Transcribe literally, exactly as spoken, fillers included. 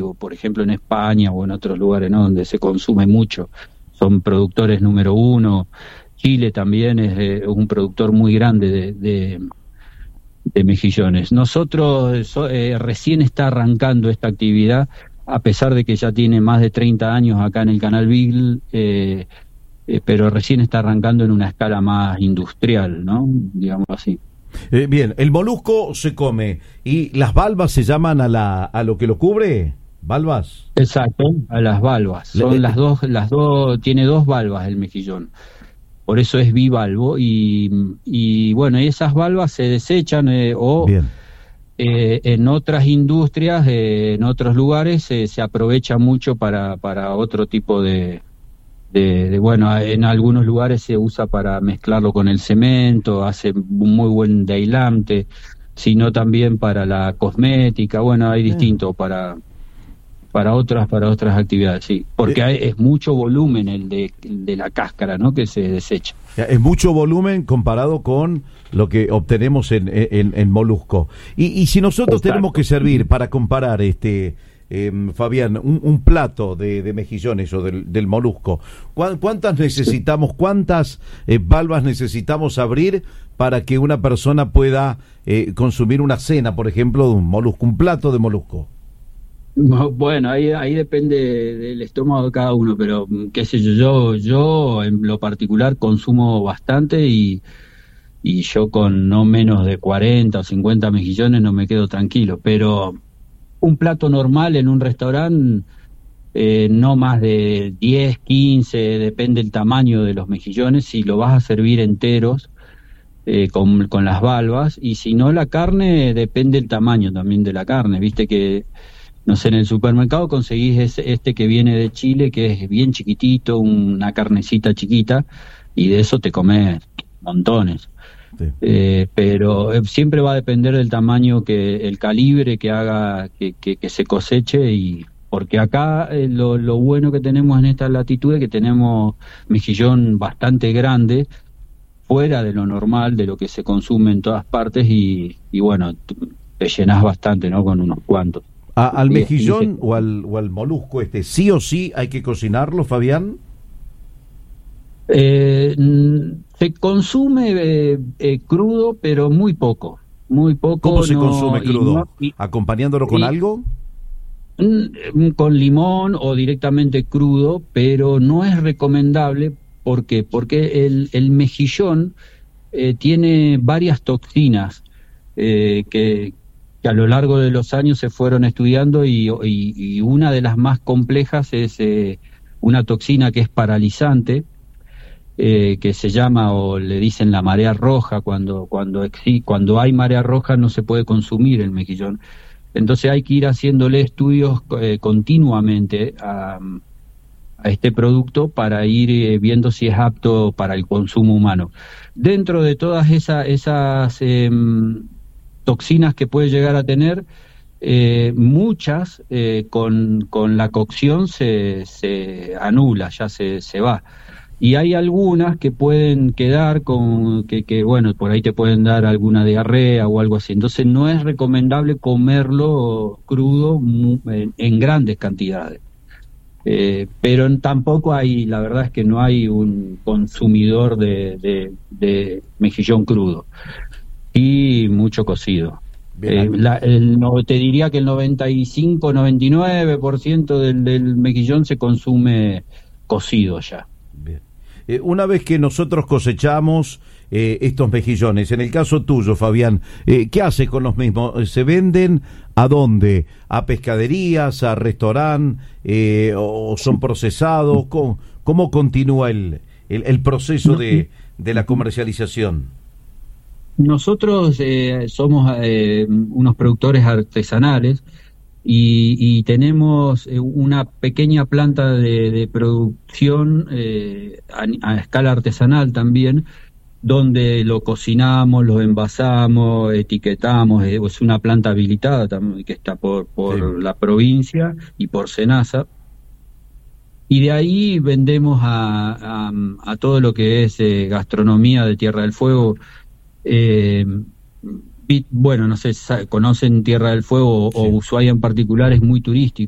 o por ejemplo en España o en otros lugares, ¿no?, donde se consume mucho. Son productores número uno. Chile también es eh, un productor muy grande de, de, de mejillones. Nosotros so, eh, recién está arrancando esta actividad, a pesar de que ya tiene más de treinta años acá en el Canal Beagle, eh, eh, pero recién está arrancando en una escala más industrial, ¿no?, digamos así. Eh, bien, el molusco se come y las valvas se llaman a la a lo que lo cubre, valvas. Exacto, a las valvas. Son Le, las dos, las dos, tiene dos valvas el mejillón. Por eso es bivalvo y, y bueno, esas valvas se desechan eh, o eh, en otras industrias, eh, en otros lugares eh, se aprovecha mucho para, para otro tipo de, de, de, bueno, en algunos lugares se usa para mezclarlo con el cemento, hace un muy buen deilante, sino también para la cosmética, bueno, hay distinto para... para otras para otras actividades, sí, porque hay, es mucho volumen el de, el de la cáscara, ¿no?, que se desecha. Es mucho volumen comparado con lo que obtenemos en, en, en molusco. Y, y si nosotros Exacto. tenemos que servir para comparar, este eh, Fabián, un, un plato de, de mejillones o del, del molusco, ¿cuántas necesitamos, cuántas eh, valvas necesitamos abrir para que una persona pueda eh, consumir una cena, por ejemplo, de un molusco, un plato de molusco? Bueno, ahí ahí depende del estómago de cada uno, pero qué sé yo, yo yo en lo particular consumo bastante y, y yo con no menos de cuarenta o cincuenta mejillones no me quedo tranquilo, pero un plato normal en un restaurante eh, no más de diez, quince, depende el tamaño de los mejillones, si lo vas a servir enteros eh, con, con las valvas, y si no la carne depende el tamaño también de la carne, viste que no sé, en el supermercado conseguís ese, este que viene de Chile, que es bien chiquitito, una carnecita chiquita, y de eso te comes montones. Sí. Eh, pero eh, siempre va a depender del tamaño, que el calibre que haga que, que, que se coseche, y porque acá eh, lo, lo bueno que tenemos en esta latitud es que tenemos mejillón bastante grande, fuera de lo normal, de lo que se consume en todas partes, y, y bueno, te llenás bastante, ¿no?, con unos cuantos. ¿A, ¿Al mejillón o al, o al molusco este sí o sí hay que cocinarlo, Fabián? Eh, se consume eh, eh, crudo, pero muy poco, muy poco. ¿Cómo se no, consume crudo? No, y, ¿Acompañándolo con y, algo? Con limón o directamente crudo, pero no es recomendable. ¿Por qué? Porque el, el mejillón eh, tiene varias toxinas eh, que... que a lo largo de los años se fueron estudiando, y, y, y una de las más complejas es eh, una toxina que es paralizante, eh, que se llama, o le dicen, la marea roja. Cuando cuando cuando hay marea roja no se puede consumir el mejillón. Entonces hay que ir haciéndole estudios eh, continuamente a, a este producto para ir eh, viendo si es apto para el consumo humano. Dentro de todas esa, esas... Eh, toxinas que puede llegar a tener, eh, muchas eh, con, con la cocción se, se anula, ya se, se va. Y hay algunas que pueden quedar con, que, que bueno, por ahí te pueden dar alguna diarrea o algo así. Entonces no es recomendable comerlo crudo en, en grandes cantidades. Eh, pero tampoco hay, la verdad es que no hay un consumidor de, de, de mejillón crudo. Y mucho cocido. Eh, la, el, no, te diría que el noventa y cinco, noventa y nueve por ciento del, del mejillón se consume cocido ya. Bien. Eh, una vez que nosotros cosechamos eh, estos mejillones, en el caso tuyo, Fabián, eh, ¿qué hace con los mismos? ¿Se venden a dónde? ¿A pescaderías, a restaurantes, eh, o son procesados? ¿Cómo, cómo continúa el, el, el proceso de, de la comercialización? Nosotros eh, somos eh, unos productores artesanales y, y tenemos eh, una pequeña planta de, de producción eh, a, a escala artesanal también, donde lo cocinamos, lo envasamos, etiquetamos. Eh, es una planta habilitada también, que está por, por sí. la provincia y por SENASA. Y de ahí vendemos a, a, a todo lo que es eh, gastronomía de Tierra del Fuego. Eh, bueno, no sé, conocen Tierra del Fuego, sí. o Ushuaia en particular, es muy turístico.